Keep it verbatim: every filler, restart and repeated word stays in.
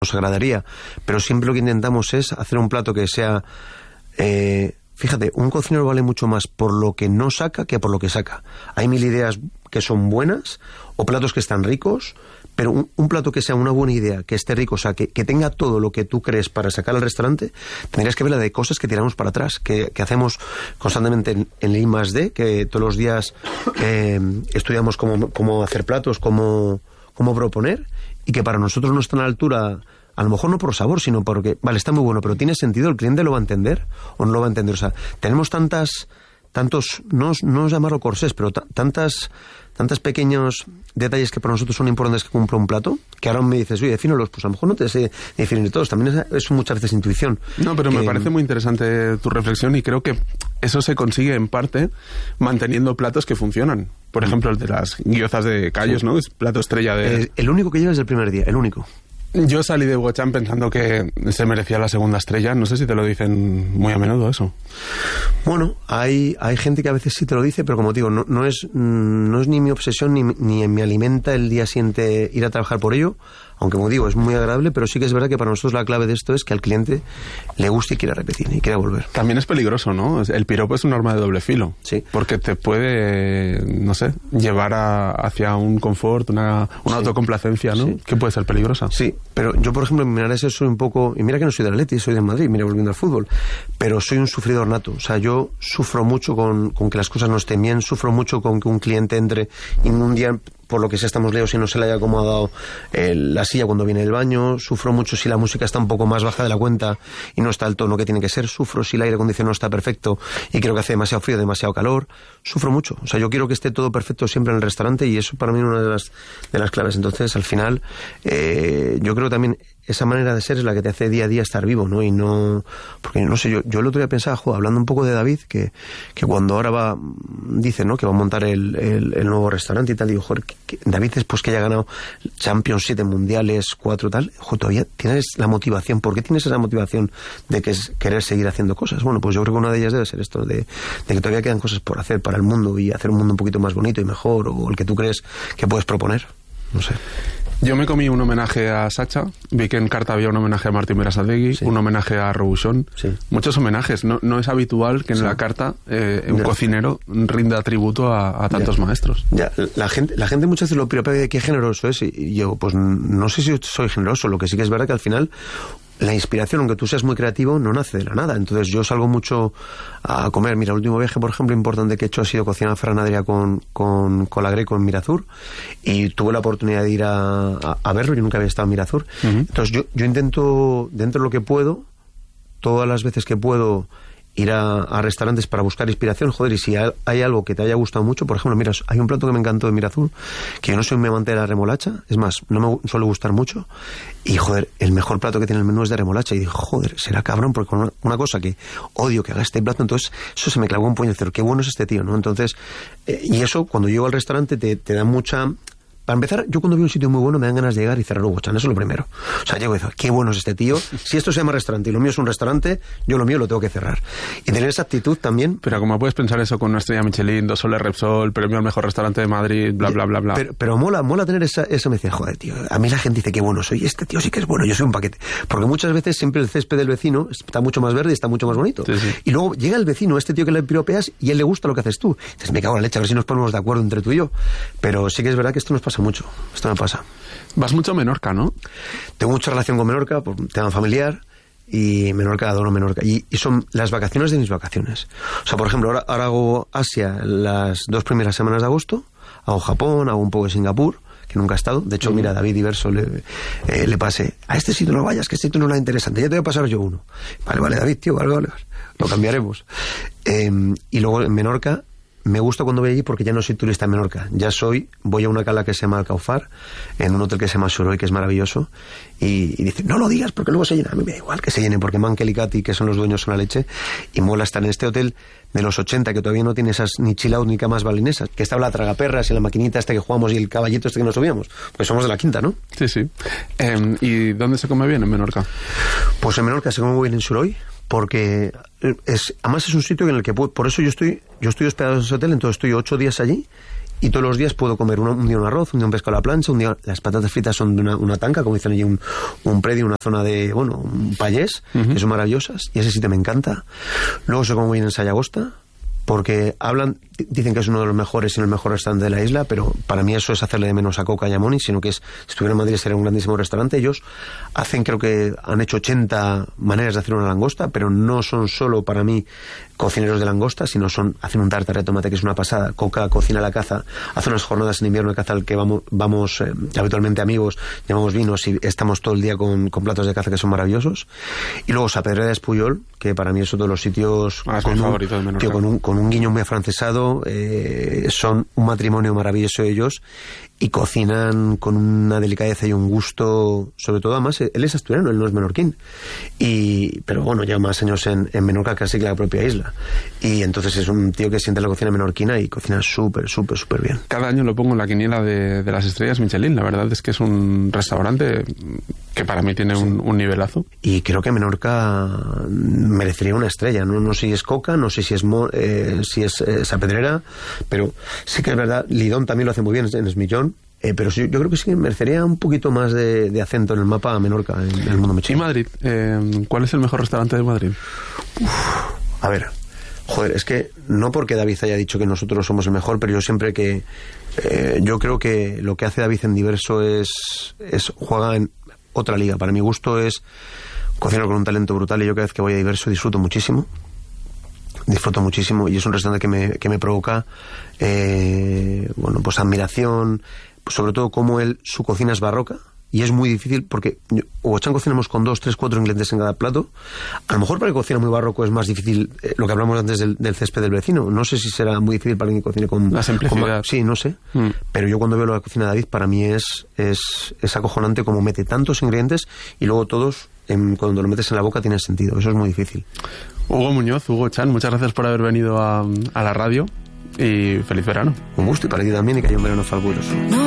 os agradaría, pero siempre lo que intentamos es hacer un plato que sea... Eh, fíjate, un cocinero vale mucho más por lo que no saca que por lo que saca. Hay mil ideas que son buenas, o platos que están ricos, pero un, un plato que sea una buena idea, que esté rico, o sea, que, que tenga todo lo que tú crees para sacar al restaurante, tendrías que ver la de cosas que tiramos para atrás, que, que hacemos constantemente en, en el I más D, que todos los días eh, estudiamos cómo, cómo hacer platos, cómo, cómo proponer, y que para nosotros no están a la altura... A lo mejor no por sabor, sino porque, vale, está muy bueno, pero tiene sentido, el cliente lo va a entender o no lo va a entender. O sea, tenemos tantas, tantos, no, no llamarlo corsés, pero t- tantas, tantos pequeños detalles que para nosotros son importantes que cumpla un plato, que ahora me dices, oye, defínolos, pues a lo mejor no te sé definir todos, también es, es muchas veces intuición. No, pero que... me parece muy interesante tu reflexión y creo que eso se consigue en parte manteniendo platos que funcionan. Por ejemplo, el de las guiozas de callos, sí. ¿no? Es plato estrella de... Eh, el único que lleva es el primer día, el único. Yo salí de Huachán pensando que se merecía la segunda estrella. No sé si te lo dicen muy a menudo eso. Bueno, hay, hay gente que a veces sí te lo dice, pero como te digo, no, no, es, no es ni mi obsesión ni, ni me alimenta el día siguiente ir a trabajar por ello. Aunque, como digo, es muy agradable, pero sí que es verdad que para nosotros la clave de esto es que al cliente le guste y quiera repetir y quiera volver. También es peligroso, ¿no? El piropo es un arma de doble filo. Sí. Porque te puede, no sé, llevar a, hacia un confort, una, una sí. autocomplacencia, ¿no? Sí. Que puede ser peligrosa. Sí, pero yo, por ejemplo, en Minares soy un poco... Y mira que no soy del Atleti, soy de Madrid, mira, volviendo al fútbol. Pero soy un sufridor nato. O sea, yo sufro mucho con, con que las cosas no estén bien, sufro mucho con que un cliente entre y un día... por lo que sea estamos lejos y no se le haya acomodado eh, la silla cuando viene del baño, sufro mucho si la música está un poco más baja de la cuenta y no está al tono que tiene que ser, sufro si el aire acondicionado no está perfecto y creo que hace demasiado frío, demasiado calor, sufro mucho, o sea, yo quiero que esté todo perfecto siempre en el restaurante y eso para mí es una de las, de las claves. Entonces, al final, eh, yo creo también esa manera de ser es la que te hace día a día estar vivo, ¿no? Y no... Porque, no sé, yo, yo el otro día pensaba, jo, hablando un poco de David, que, que cuando ahora va... Dice, ¿no? Que va a montar el, el, el nuevo restaurante y tal. Digo, joder, que, que David, después que haya ganado Champions, siete mundiales, cuatro tal, jo, todavía tienes la motivación. ¿Por qué tienes esa motivación de que es querer seguir haciendo cosas? Bueno, pues yo creo que una de ellas debe ser esto, de, de que todavía quedan cosas por hacer para el mundo y hacer un mundo un poquito más bonito y mejor, o el que tú crees que puedes proponer. No sé. Yo me comí un homenaje a Sacha, vi que en carta había un homenaje a Martín Berasategui, sí. un homenaje a Robuchon, sí. muchos homenajes. No, no es habitual que en sí. la carta eh, un ya. cocinero rinda tributo a, a tantos ya. maestros. Ya, la gente, la gente muchas veces lo piropea de qué generoso es, y yo pues no sé si soy generoso, lo que sí que es verdad que al final la inspiración, aunque tú seas muy creativo, no nace de la nada. Entonces yo salgo mucho a comer. Mira, el último viaje, por ejemplo, importante que he hecho ha sido cocinar a Ferran Adrià con, con, con la Greco en Mirazur, y tuve la oportunidad de ir a, a, a verlo. Yo nunca había estado en Mirazur. Uh-huh. Entonces yo, yo intento, dentro de lo que puedo, todas las veces que puedo, ir a, a restaurantes para buscar inspiración. Joder, y si hay, hay algo que te haya gustado mucho, por ejemplo, mira, hay un plato que me encantó de Mirazur, que yo no soy un amante de la remolacha, es más, no me suele gustar mucho, y joder, el mejor plato que tiene el menú es de remolacha, y dije, joder, será cabrón, porque una, una cosa que odio que haga este plato, entonces eso se me clavó un puño de cero, qué bueno es este tío, ¿no? Entonces, eh, y eso, cuando llego al restaurante, te, te da mucha... Para empezar, yo cuando veo un sitio muy bueno me dan ganas de llegar y cerrar Huachán, eso es lo primero. O sea, llego y digo, qué bueno es este tío. Si esto se llama restaurante y lo mío es un restaurante, yo lo mío lo tengo que cerrar. Y tener esa actitud también. Pero como puedes pensar eso con una estrella Michelin, dos soles Repsol, premio al mejor restaurante de Madrid, bla, bla, bla, bla. Pero, pero mola, mola tener esa, eso. Me dice, joder, tío, a mí la gente dice qué bueno soy, este tío sí que es bueno, yo soy un paquete. Porque muchas veces siempre el césped del vecino está mucho más verde y está mucho más bonito. Sí, sí. Y luego llega el vecino, este tío que le piropeas, y a él le gusta lo que haces tú. Entonces me cago en la leche, a ver si nos ponemos de acuerdo entre tú y yo. Pero sí que es verdad que esto nos pasa mucho. Esto me pasa. Vas mucho a Menorca, ¿no? Tengo mucha relación con Menorca por tema familiar, y Menorca, adoro Menorca, y, y son las vacaciones de mis vacaciones. O sea, por ejemplo, ahora, ahora hago Asia las dos primeras semanas de agosto, hago Japón, hago un poco de Singapur, que nunca he estado. De hecho, uh-huh. mira, David Diverso le, eh, le pasé, a este sitio no vayas, que este sitio no es interesante, ya te voy a pasar yo uno. Vale, vale, David, tío, vale, vale, lo cambiaremos. Eh, y luego en Menorca, me gusta cuando voy allí porque ya no soy turista en Menorca, ya soy, voy a una cala que se llama Alcaufar, en un hotel que se llama Soroy, que es maravilloso, y, y dice, no lo digas porque luego se llena. A mí me da igual que se llene, porque Mankel y Katy, que son los dueños, son la leche, y mola estar en este hotel de los ochenta, que todavía no tiene esas ni chill out ni camas balinesas, que estaba la tragaperras y la maquinita esta que jugamos y el caballito este que nos subíamos, pues somos de la quinta, ¿no? Sí, sí. Eh, ¿Y dónde se come bien en Menorca? Pues en Menorca se come muy bien en Soroy, porque es, además es un sitio en el que puedo, por eso yo estoy yo estoy hospedado en ese hotel, entonces estoy ocho días allí y todos los días puedo comer un, un día un arroz, un día un pescado a la plancha, un día las patatas fritas son de una, una tanca, como dicen allí, un, un predio, una zona de, bueno, un payés, uh-huh. que son maravillosas, y ese sitio me encanta. Luego se come muy bien en Sayagosta, porque hablan, dicen que es uno de los mejores y el mejor restaurante de la isla, pero para mí eso es hacerle de menos a Coca y a Moni, sino que es, si estuviera en Madrid sería un grandísimo restaurante. Ellos hacen, creo que han hecho ochenta maneras de hacer una langosta, pero no son solo para mí cocineros de langosta, sino son, hacen un tartar de tomate que es una pasada. Coca cocina la caza, hace unas jornadas en invierno de caza al que vamos, vamos eh, habitualmente amigos, llevamos vinos y estamos todo el día con, con platos de caza que son maravillosos. Y luego Sapedrera de Espuyol, que para mí es otro de los sitios ah, con, un, de tío, con, un, con un guiño muy afrancesado, eh, son un matrimonio maravilloso ellos, y cocinan con una delicadeza y un gusto, sobre todo. Además él es asturiano, él no es menorquín, y pero bueno, lleva más años en, en Menorca casi que la propia isla, y entonces es un tío que siente la cocina menorquina y cocina súper, súper, súper bien. Cada año lo pongo en la quiniela de, de las estrellas Michelin. La verdad es que es un restaurante que para mí tiene sí. un, un nivelazo, y creo que Menorca merecería una estrella. No, no sé si es Coca, no sé si es Mo, eh, si es eh, Sapedrera, pero sí que es verdad. Lidón también lo hace muy bien en Esmillón. Eh, pero sí, yo creo que sí merecería un poquito más de, de acento en el mapa a Menorca, en, en el mundo Michelin. ¿Y Madrid? Eh, ¿Cuál es el mejor restaurante de Madrid? Uf, a ver, joder, es que no porque David haya dicho que nosotros somos el mejor, pero yo siempre que... Eh, yo creo que lo que hace David en Diverso es, es juega en otra liga. Para mi gusto es cocinar con un talento brutal, y yo cada vez que voy a Diverso disfruto muchísimo. Disfruto muchísimo, y es un restaurante que me, que me provoca eh, bueno, pues admiración, pues sobre todo como él, su cocina es barroca, y es muy difícil porque Hugo-chan cocinamos con dos, tres, cuatro ingredientes en cada plato. A lo mejor para el que cocina muy barroco es más difícil, eh, lo que hablamos antes del, del césped del vecino. No sé si será muy difícil para alguien que cocine con... La simplicidad. Con, sí, no sé. Mm. Pero yo cuando veo la cocina de David, para mí es, es, es acojonante como mete tantos ingredientes y luego todos, en, cuando lo metes en la boca, tienen sentido. Eso es muy difícil. Hugo Muñoz, Hugo-chan, muchas gracias por haber venido a, a la radio y feliz verano. Un gusto, y para ti también, y que haya un verano fabuloso. No.